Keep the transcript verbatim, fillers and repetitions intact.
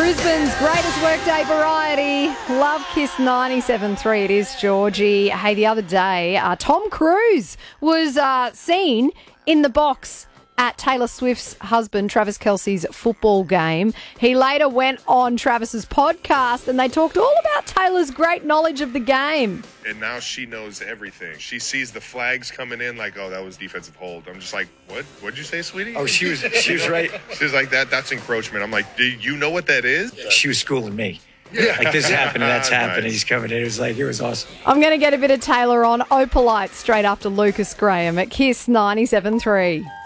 Brisbane's greatest workday variety. Love Kiss ninety-seven point three. It is Georgie. Hey, the other day, uh, Tom Cruise was uh, seen in the box at Taylor Swift's husband, Travis Kelce's football game. He later went on Travis's podcast and they talked all about Taylor's great knowledge of the game. And now she knows everything. She sees the flags coming in like, oh, that was defensive hold. I'm just like, what? What'd you say, sweetie? Oh, she was she was right. She was like, that. That's encroachment. I'm like, do you know what that is? She was schooling me. Yeah. Like, this happened and that's happened. Nice. He's coming in. It was like, it was awesome. I'm going to get a bit of Taylor on Opalite straight after Lucas Graham at Kiss ninety-seven point three.